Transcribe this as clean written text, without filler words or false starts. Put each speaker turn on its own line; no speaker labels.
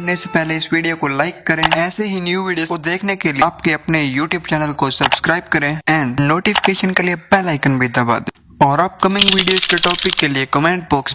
करने से पहले इस वीडियो को लाइक करें। ऐसे ही न्यू वीडियोस को देखने के लिए आपके अपने YouTube चैनल को सब्सक्राइब करें एंड नोटिफिकेशन के लिए बेल आइकन भी दबा दें। और अपकमिंग वीडियोस के टॉपिक के लिए कमेंट बॉक्स